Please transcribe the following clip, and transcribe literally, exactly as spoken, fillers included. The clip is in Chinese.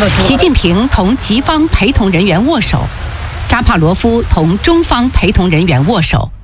习近平同吉方陪同人员握手，扎帕罗夫同中方陪同人员握手。